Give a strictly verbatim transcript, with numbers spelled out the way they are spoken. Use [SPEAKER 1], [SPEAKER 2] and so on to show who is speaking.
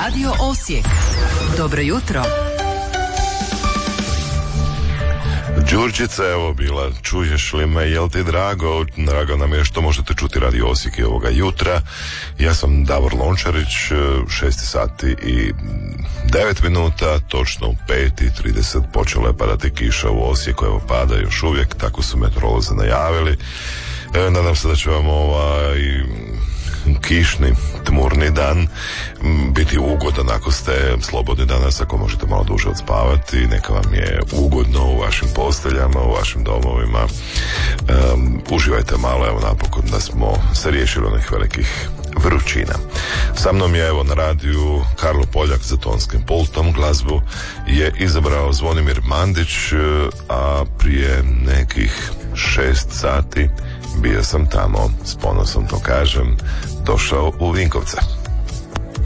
[SPEAKER 1] Radio Osijek. Dobro jutro.
[SPEAKER 2] Đurđica, evo bila, čuješ li me, jel ti drago? Drago nam je što možete čuti Radio Osijek i ovoga jutra. Ja sam Davor Lončarić, šest sati i devet minuta, točno u pet i trideset počela je padati kiša u Osijeku, evo pada još uvijek, tako su meteorolozi najavili. E, nadam se da će vam ovaj kišni, tmurni dan biti ugodan ako ste slobodni danas, ako možete malo duže odspavati, neka vam je ugodno u vašim posteljama, u vašim domovima. Um, uživajte malo, evo napokon da smo se riješili onih velikih vrućina. Sa mnom je evo na radiju Karlo Poljak za tonskim pultom, glazbu je izabrao Zvonimir Mandić, a prije nekih šest sati bio sam tamo, s ponosom to kažem, došao u Vinkovce.